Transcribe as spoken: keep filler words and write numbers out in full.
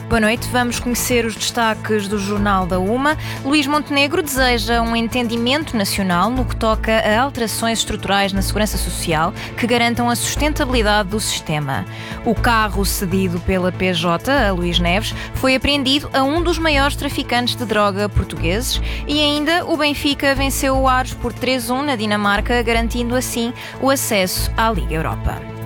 Boa noite, vamos conhecer os destaques do Jornal da Uma. Luís Montenegro deseja um entendimento nacional no que toca a alterações estruturais na segurança social que garantam a sustentabilidade do sistema. O carro cedido pela P J a Luís Neves foi apreendido a um dos maiores traficantes de droga portugueses e ainda o Benfica venceu o Aros por três a um na Dinamarca, garantindo assim o acesso à Liga Europa.